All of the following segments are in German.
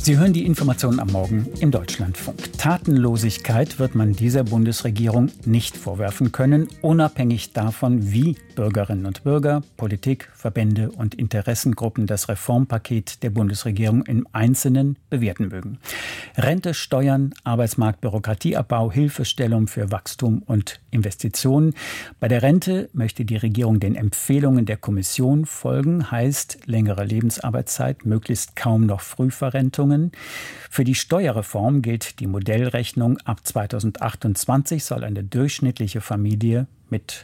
Sie hören die Informationen am Morgen im Deutschlandfunk. Tatenlosigkeit wird man dieser Bundesregierung nicht vorwerfen können, unabhängig davon, wie Bürgerinnen und Bürger, Politik, Verbände und Interessengruppen das Reformpaket der Bundesregierung im Einzelnen bewerten mögen. Rente, Steuern, Arbeitsmarkt, Bürokratieabbau, Hilfestellung für Wachstum und Investitionen. Bei der Rente möchte die Regierung den Empfehlungen der Kommission folgen, heißt längere Lebensarbeitszeit, möglichst kaum noch Frühverrentung. Für die Steuerreform gilt die Modellrechnung. Ab 2028 soll eine durchschnittliche Familie mit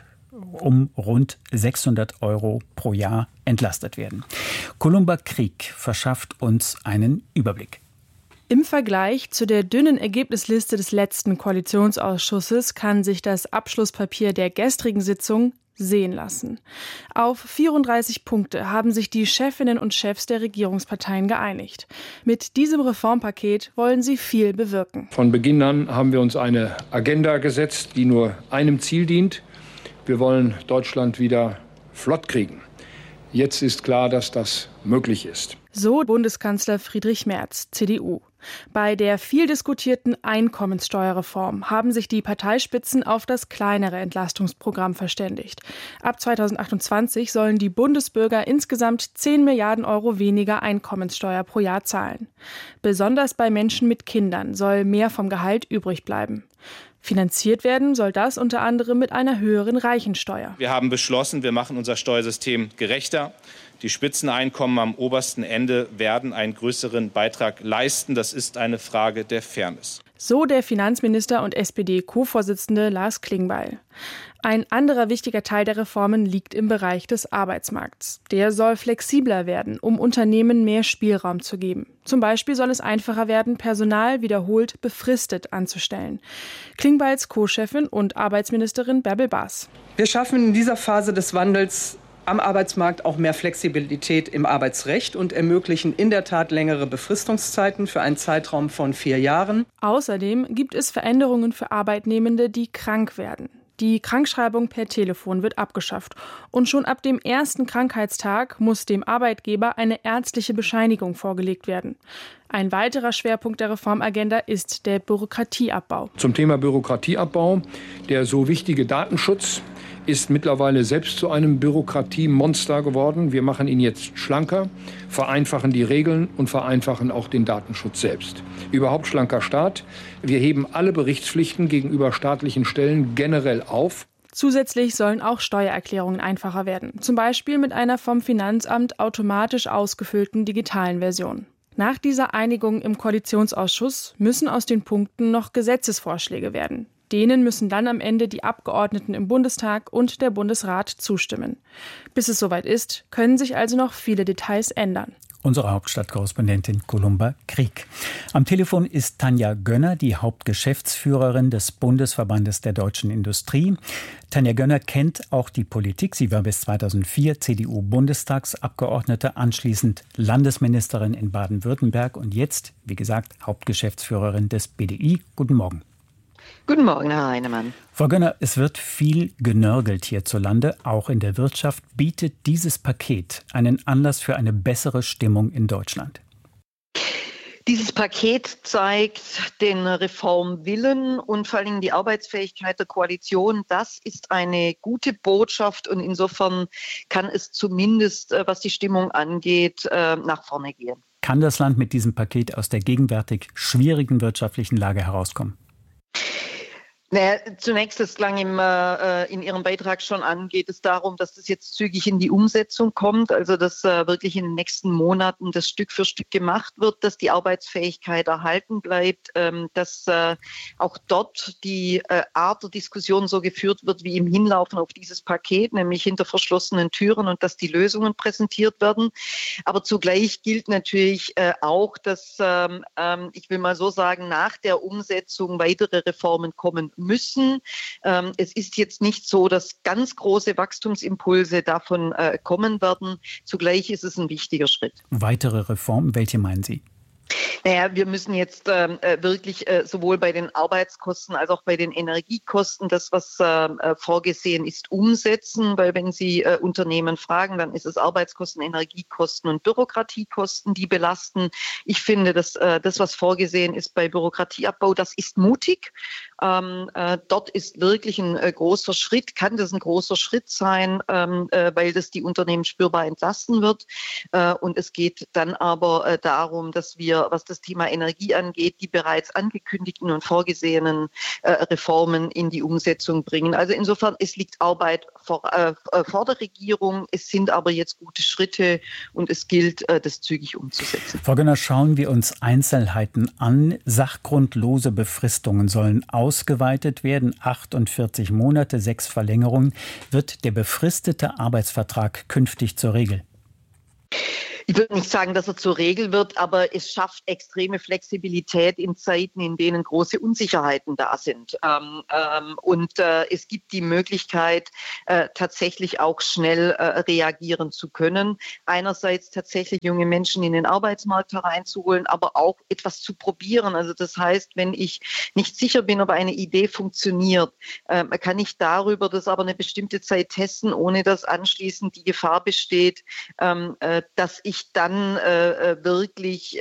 rund 600 € pro Jahr entlastet werden. Columba Krieg verschafft uns einen Überblick. Im Vergleich zu der dünnen Ergebnisliste des letzten Koalitionsausschusses kann sich das Abschlusspapier der gestrigen Sitzung sehen lassen. Auf 34 Punkte haben sich die Chefinnen und Chefs der Regierungsparteien geeinigt. Mit diesem Reformpaket wollen sie viel bewirken. Von Beginn an haben wir uns eine Agenda gesetzt, die nur einem Ziel dient. Wir wollen Deutschland wieder flott kriegen. Jetzt ist klar, dass das möglich ist. So Bundeskanzler Friedrich Merz, CDU. Bei der viel diskutierten Einkommenssteuerreform haben sich die Parteispitzen auf das kleinere Entlastungsprogramm verständigt. Ab 2028 sollen die Bundesbürger insgesamt 10 Milliarden € weniger Einkommenssteuer pro Jahr zahlen. Besonders bei Menschen mit Kindern soll mehr vom Gehalt übrig bleiben. Finanziert werden soll das unter anderem mit einer höheren Reichensteuer. Wir haben beschlossen, wir machen unser Steuersystem gerechter. Die Spitzeneinkommen am obersten Ende werden einen größeren Beitrag leisten. Das ist eine Frage der Fairness. So der Finanzminister und SPD-Co-Vorsitzende Lars Klingbeil. Ein anderer wichtiger Teil der Reformen liegt im Bereich des Arbeitsmarkts. Der soll flexibler werden, um Unternehmen mehr Spielraum zu geben. Zum Beispiel soll es einfacher werden, Personal wiederholt befristet anzustellen. Klingbeils Co-Chefin und Arbeitsministerin Bärbel Baas. Wir schaffen in dieser Phase des Wandels am Arbeitsmarkt auch mehr Flexibilität im Arbeitsrecht und ermöglichen in der Tat längere Befristungszeiten für einen Zeitraum von 4 Jahren. Außerdem gibt es Veränderungen für Arbeitnehmende, die krank werden. Die Krankschreibung per Telefon wird abgeschafft. Und schon ab dem ersten Krankheitstag muss dem Arbeitgeber eine ärztliche Bescheinigung vorgelegt werden. Ein weiterer Schwerpunkt der Reformagenda ist der Bürokratieabbau. Zum Thema Bürokratieabbau, der so wichtige Datenschutz ist mittlerweile selbst zu einem Bürokratiemonster geworden. Wir machen ihn jetzt schlanker, vereinfachen die Regeln und vereinfachen auch den Datenschutz selbst. Überhaupt schlanker Staat. Wir heben alle Berichtspflichten gegenüber staatlichen Stellen generell auf. Zusätzlich sollen auch Steuererklärungen einfacher werden. Zum Beispiel mit einer vom Finanzamt automatisch ausgefüllten digitalen Version. Nach dieser Einigung im Koalitionsausschuss müssen aus den Punkten noch Gesetzesvorschläge werden. Denen müssen dann am Ende die Abgeordneten im Bundestag und der Bundesrat zustimmen. Bis es soweit ist, können sich also noch viele Details ändern. Unsere Hauptstadtkorrespondentin Columba Krieg. Am Telefon ist Tanja Gönner, die Hauptgeschäftsführerin des Bundesverbandes der deutschen Industrie. Tanja Gönner kennt auch die Politik. Sie war bis 2004 CDU-Bundestagsabgeordnete, anschließend Landesministerin in Baden-Württemberg und jetzt, wie gesagt, Hauptgeschäftsführerin des BDI. Guten Morgen. Guten Morgen, Herr Heinemann. Frau Gönner, es wird viel genörgelt hierzulande, auch in der Wirtschaft. Bietet dieses Paket einen Anlass für eine bessere Stimmung in Deutschland? Dieses Paket zeigt den Reformwillen und vor allem die Arbeitsfähigkeit der Koalition. Das ist eine gute Botschaft und insofern kann es zumindest, was die Stimmung angeht, nach vorne gehen. Kann das Land mit diesem Paket aus der gegenwärtig schwierigen wirtschaftlichen Lage herauskommen? Naja, zunächst, das klang in Ihrem Beitrag schon an, geht es darum, dass das jetzt zügig in die Umsetzung kommt, also dass wirklich in den nächsten Monaten das Stück für Stück gemacht wird, dass die Arbeitsfähigkeit erhalten bleibt, dass auch dort die Art der Diskussion so geführt wird wie im Hinlaufen auf dieses Paket, nämlich hinter verschlossenen Türen und dass die Lösungen präsentiert werden. Aber zugleich gilt natürlich auch, dass, ich will mal so sagen, nach der Umsetzung weitere Reformen kommen müssen. Es ist jetzt nicht so, dass ganz große Wachstumsimpulse davon kommen werden. Zugleich ist es ein wichtiger Schritt. Weitere Reformen, welche meinen Sie? Naja, wir müssen jetzt wirklich sowohl bei den Arbeitskosten als auch bei den Energiekosten das, was vorgesehen ist, umsetzen. Weil wenn Sie Unternehmen fragen, dann ist es Arbeitskosten, Energiekosten und Bürokratiekosten, die belasten. Ich finde, dass das, was vorgesehen ist bei Bürokratieabbau, das ist mutig. Dort ist wirklich ein großer Schritt, kann das ein großer Schritt sein, weil das die Unternehmen spürbar entlasten wird. Und es geht dann aber darum, dass wir, was das Thema Energie angeht, die bereits angekündigten und vorgesehenen Reformen in die Umsetzung bringen. Also insofern, es liegt Arbeit vor der Regierung. Es sind aber jetzt gute Schritte und es gilt, das zügig umzusetzen. Frau Gönner, schauen wir uns Einzelheiten an. Sachgrundlose Befristungen sollen ausgeweitet werden. 48 Monate, 6 Verlängerungen. Wird der befristete Arbeitsvertrag künftig zur Regel? Ich würde nicht sagen, dass er zur Regel wird, aber es schafft extreme Flexibilität in Zeiten, in denen große Unsicherheiten da sind. Es gibt die Möglichkeit, tatsächlich auch schnell reagieren zu können. Einerseits tatsächlich junge Menschen in den Arbeitsmarkt hereinzuholen, aber auch etwas zu probieren. Also das heißt, wenn ich nicht sicher bin, ob eine Idee funktioniert, kann ich darüber das aber eine bestimmte Zeit testen, ohne dass anschließend die Gefahr besteht, dass ich dann wirklich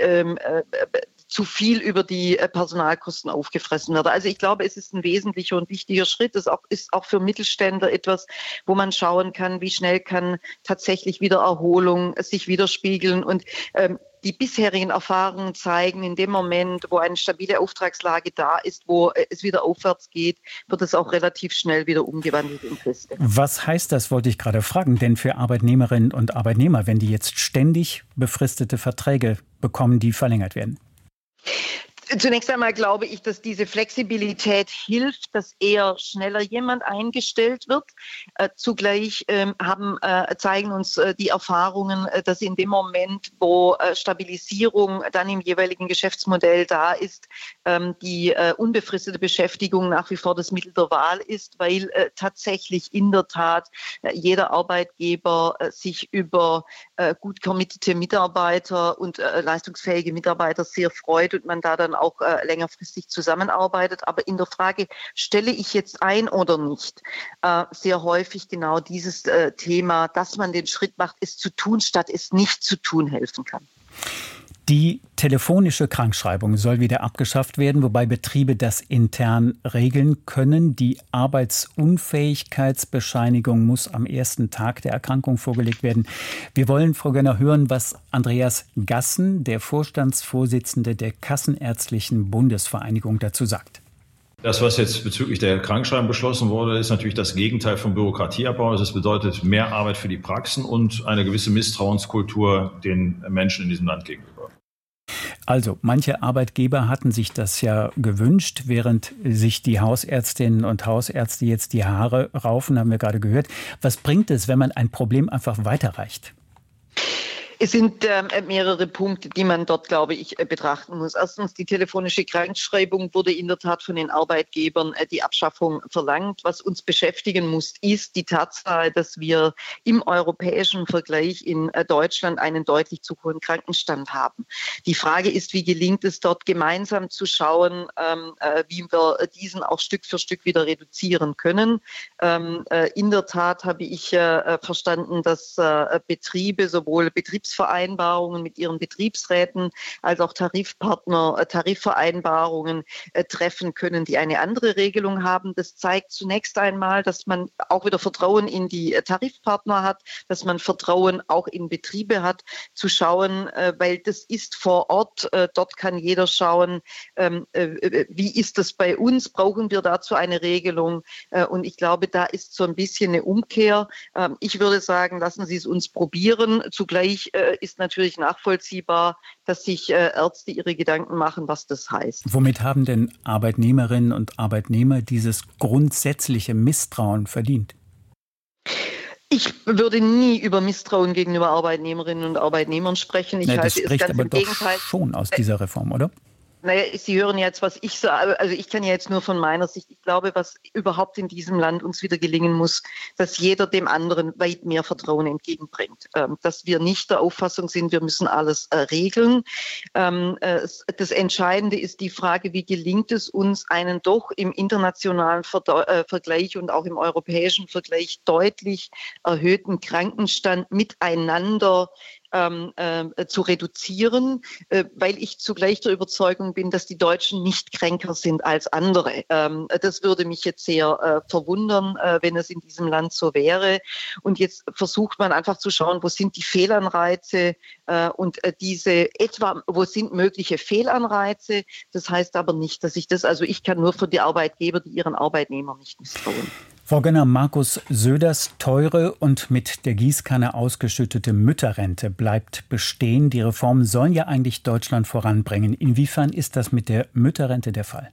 zu viel über die Personalkosten aufgefressen werde. Also ich glaube, es ist ein wesentlicher und wichtiger Schritt. Es ist auch für Mittelständler etwas, wo man schauen kann, wie schnell kann tatsächlich Wiedererholung sich widerspiegeln. Und die bisherigen Erfahrungen zeigen, in dem Moment, wo eine stabile Auftragslage da ist, wo es wieder aufwärts geht, wird es auch relativ schnell wieder umgewandelt in Feste. Was heißt das, wollte ich gerade fragen, denn für Arbeitnehmerinnen und Arbeitnehmer, wenn die jetzt ständig befristete Verträge bekommen, die verlängert werden? Zunächst einmal glaube ich, dass diese Flexibilität hilft, dass eher schneller jemand eingestellt wird. Zugleich zeigen uns die Erfahrungen, dass in dem Moment, wo Stabilisierung dann im jeweiligen Geschäftsmodell da ist, die unbefristete Beschäftigung nach wie vor das Mittel der Wahl ist, weil tatsächlich in der Tat jeder Arbeitgeber sich über gut committete Mitarbeiter und leistungsfähige Mitarbeiter sehr freut und man da dann auch längerfristig zusammenarbeitet. Aber in der Frage, stelle ich jetzt ein oder nicht, sehr häufig genau dieses Thema, dass man den Schritt macht, es zu tun, statt es nicht zu tun, helfen kann. Die telefonische Krankschreibung soll wieder abgeschafft werden, wobei Betriebe das intern regeln können. Die Arbeitsunfähigkeitsbescheinigung muss am ersten Tag der Erkrankung vorgelegt werden. Wir wollen, Frau Gönner, hören, was Andreas Gassen, der Vorstandsvorsitzende der Kassenärztlichen Bundesvereinigung, dazu sagt. Das, was jetzt bezüglich der Krankschreibung beschlossen wurde, ist natürlich das Gegenteil von Bürokratieabbau. Das bedeutet mehr Arbeit für die Praxen und eine gewisse Misstrauenskultur den Menschen in diesem Land gegenüber. Also, manche Arbeitgeber hatten sich das ja gewünscht, während sich die Hausärztinnen und Hausärzte jetzt die Haare raufen, haben wir gerade gehört. Was bringt es, wenn man ein Problem einfach weiterreicht? Es sind mehrere Punkte, die man dort, glaube ich, betrachten muss. Erstens, die telefonische Krankschreibung wurde in der Tat von den Arbeitgebern die Abschaffung verlangt. Was uns beschäftigen muss, ist die Tatsache, dass wir im europäischen Vergleich in Deutschland einen deutlich zu hohen Krankenstand haben. Die Frage ist, wie gelingt es dort gemeinsam zu schauen, wie wir diesen auch Stück für Stück wieder reduzieren können. In der Tat habe ich verstanden, dass Betriebe, sowohl Betriebsvereinbarungen mit ihren Betriebsräten als auch Tarifpartner Tarifvereinbarungen treffen können, die eine andere Regelung haben. Das zeigt zunächst einmal, dass man auch wieder Vertrauen in die Tarifpartner hat, dass man Vertrauen auch in Betriebe hat, zu schauen, weil das ist vor Ort, dort kann jeder schauen, wie ist das bei uns, brauchen wir dazu eine Regelung? Und ich glaube, da ist so ein bisschen eine Umkehr. Ich würde sagen, lassen Sie es uns probieren. Zugleich ist natürlich nachvollziehbar, dass sich Ärzte ihre Gedanken machen, was das heißt. Womit haben denn Arbeitnehmerinnen und Arbeitnehmer dieses grundsätzliche Misstrauen verdient? Ich würde nie über Misstrauen gegenüber Arbeitnehmerinnen und Arbeitnehmern sprechen. Ich halte das es spricht ganz aber im doch Gegenteil schon aus dieser Reform, oder? Naja, Sie hören jetzt, was ich sage. Also ich kann ja jetzt nur von meiner Sicht. Ich glaube, was überhaupt in diesem Land uns wieder gelingen muss, dass jeder dem anderen weit mehr Vertrauen entgegenbringt. Dass wir nicht der Auffassung sind, wir müssen alles regeln. Das Entscheidende ist die Frage, wie gelingt es uns, einen doch im internationalen Vergleich und auch im europäischen Vergleich deutlich erhöhten Krankenstand miteinander zu reduzieren, weil ich zugleich der Überzeugung bin, dass die Deutschen nicht kränker sind als andere. Das würde mich jetzt sehr verwundern, wenn es in diesem Land so wäre. Und jetzt versucht man einfach zu schauen, wo sind die Fehlanreize und wo sind mögliche Fehlanreize. Das heißt aber nicht, dass ich kann nur für die Arbeitgeber, die ihren Arbeitnehmern nicht misstrauen. Frau Gönner, Markus Söders teure und mit der Gießkanne ausgeschüttete Mütterrente bleibt bestehen. Die Reformen sollen ja eigentlich Deutschland voranbringen. Inwiefern ist das mit der Mütterrente der Fall?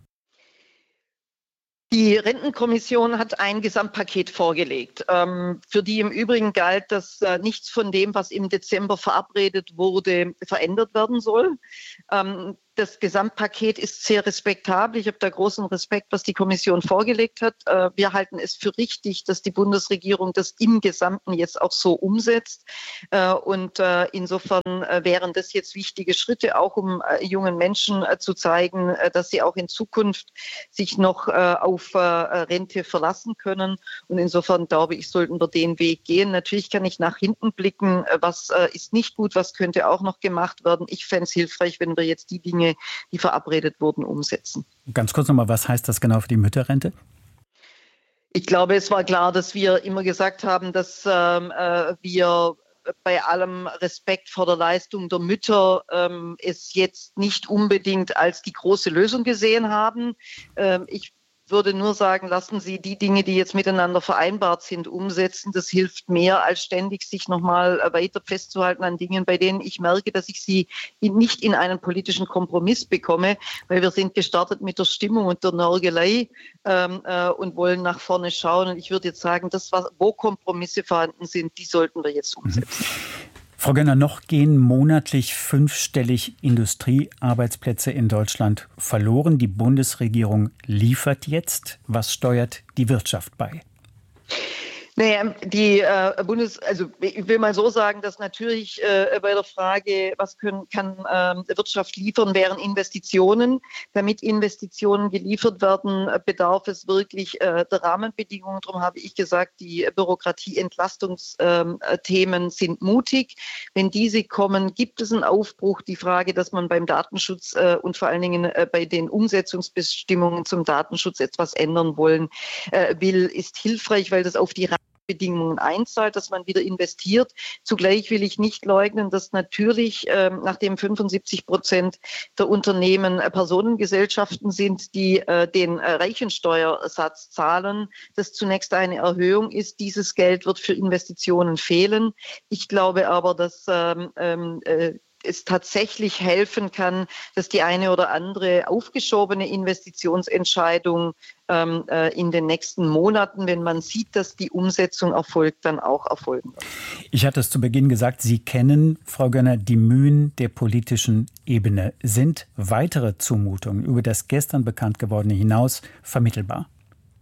Die Rentenkommission hat ein Gesamtpaket vorgelegt, für die im Übrigen galt, dass nichts von dem, was im Dezember verabredet wurde, verändert werden soll. Das Gesamtpaket ist sehr respektabel. Ich habe da großen Respekt, was die Kommission vorgelegt hat. Wir halten es für richtig, dass die Bundesregierung das im Gesamten jetzt auch so umsetzt. Und insofern wären das jetzt wichtige Schritte, auch um jungen Menschen zu zeigen, dass sie auch in Zukunft sich noch auf Rente verlassen können. Und insofern glaube ich, sollten wir den Weg gehen. Natürlich kann ich nach hinten blicken, was ist nicht gut, was könnte auch noch gemacht werden. Ich fände es hilfreich, wenn wir jetzt die Dinge, die verabredet wurden, umsetzen. Ganz kurz nochmal, was heißt das genau für die Mütterrente? Ich glaube, es war klar, dass wir immer gesagt haben, dass wir bei allem Respekt vor der Leistung der Mütter es jetzt nicht unbedingt als die große Lösung gesehen haben. Ich würde nur sagen, lassen Sie die Dinge, die jetzt miteinander vereinbart sind, umsetzen. Das hilft mehr, als ständig sich nochmal weiter festzuhalten an Dingen, bei denen ich merke, dass ich sie nicht in einen politischen Kompromiss bekomme, weil wir sind gestartet mit der Stimmung und der Nörgelei und wollen nach vorne schauen. Und ich würde jetzt sagen, wo Kompromisse vorhanden sind, die sollten wir jetzt umsetzen. Frau Gönner, noch gehen monatlich 5-stellig Industriearbeitsplätze in Deutschland verloren. Die Bundesregierung liefert jetzt. Was steuert die Wirtschaft bei? Naja, ich will mal so sagen, dass natürlich bei der Frage, was kann Wirtschaft liefern, wären Investitionen. Damit Investitionen geliefert werden, bedarf es wirklich der Rahmenbedingungen. Darum habe ich gesagt, die Bürokratieentlastungsthemen sind mutig. Wenn diese kommen, gibt es einen Aufbruch. Die Frage, dass man beim Datenschutz und vor allen Dingen bei den Umsetzungsbestimmungen zum Datenschutz etwas ändern will, ist hilfreich, weil das auf die Bedingungen einzahlt, dass man wieder investiert. Zugleich will ich nicht leugnen, dass natürlich, nachdem 75% der Unternehmen Personengesellschaften sind, die den Reichensteuersatz zahlen, das zunächst eine Erhöhung ist. Dieses Geld wird für Investitionen fehlen. Ich glaube aber, dass es tatsächlich helfen kann, dass die eine oder andere aufgeschobene Investitionsentscheidung in den nächsten Monaten, wenn man sieht, dass die Umsetzung erfolgt, dann auch erfolgen wird. Ich hatte es zu Beginn gesagt, Sie kennen, Frau Gönner, die Mühen der politischen Ebene. Sind weitere Zumutungen über das gestern bekannt gewordene hinaus vermittelbar?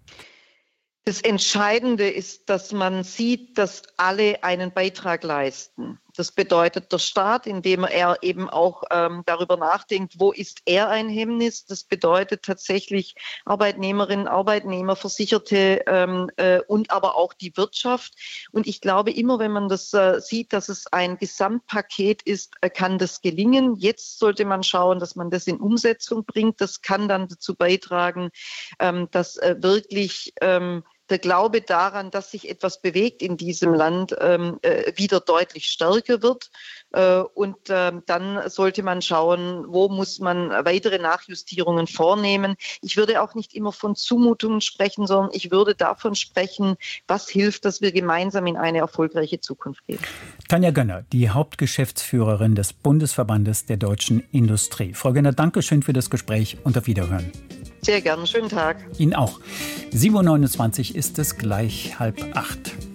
Das Entscheidende ist, dass man sieht, dass alle einen Beitrag leisten. Das bedeutet der Staat, indem er eben auch darüber nachdenkt, wo ist er ein Hemmnis. Das bedeutet tatsächlich Arbeitnehmerinnen, Arbeitnehmer, Versicherte und aber auch die Wirtschaft. Und ich glaube, immer wenn man das sieht, dass es ein Gesamtpaket ist, kann das gelingen. Jetzt sollte man schauen, dass man das in Umsetzung bringt. Das kann dann dazu beitragen, dass wirklich der Glaube daran, dass sich etwas bewegt in diesem Land, wieder deutlich stärker wird. Und dann sollte man schauen, wo muss man weitere Nachjustierungen vornehmen. Ich würde auch nicht immer von Zumutungen sprechen, sondern ich würde davon sprechen, was hilft, dass wir gemeinsam in eine erfolgreiche Zukunft gehen. Tanja Gönner, die Hauptgeschäftsführerin des Bundesverbandes der deutschen Industrie. Frau Gönner, danke schön für das Gespräch und auf Wiederhören. Sehr gerne. Schönen Tag. Ihnen auch. 7.29 Uhr ist es gleich 7:30.